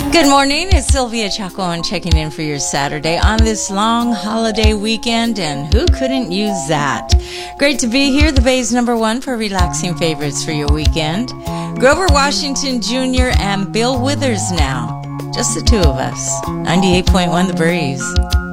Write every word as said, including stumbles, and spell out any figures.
Good morning, it's Sylvia Chacon checking in for your Saturday on this long holiday weekend, and who couldn't use that? Great to be here, the Bay's number one for relaxing favorites for your weekend. Grover Washington Junior and Bill Withers now. Just the two of us. ninety-eight point one The Breeze.